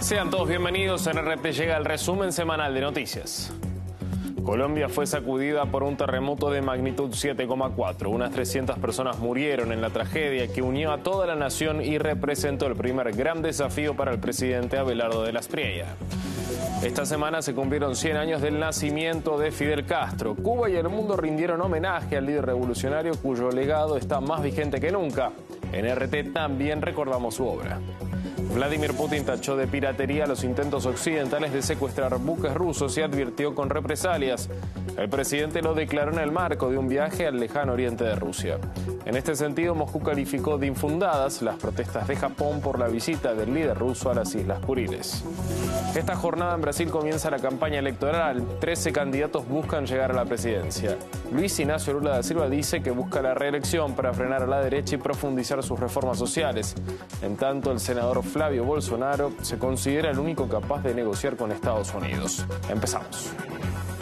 Sean todos bienvenidos. En RT llega el resumen semanal de noticias. Colombia fue sacudida por un terremoto de magnitud 7,4. Unas 300 personas murieron en la tragedia que unió a toda la nación y representó el primer gran desafío para el presidente Abelardo de la Espriella. Esta semana se cumplieron 100 años del nacimiento de Fidel Castro. Cuba y el mundo rindieron homenaje al líder revolucionario cuyo legado está más vigente que nunca. En RT también recordamos su obra. Vladimir Putin tachó de piratería los intentos occidentales de secuestrar buques rusos y advirtió con represalias. El presidente lo declaró en el marco de un viaje al lejano oriente de Rusia. En este sentido, Moscú calificó de infundadas las protestas de Japón por la visita del líder ruso a las Islas Kuriles. Esta jornada en Brasil comienza la campaña electoral. 13 candidatos buscan llegar a la presidencia. Luis Ignacio Lula da Silva dice que busca la reelección para frenar a la derecha y profundizar sus reformas sociales. En tanto, el senador Flavio Bolsonaro se considera el único capaz de negociar con Estados Unidos. Empezamos.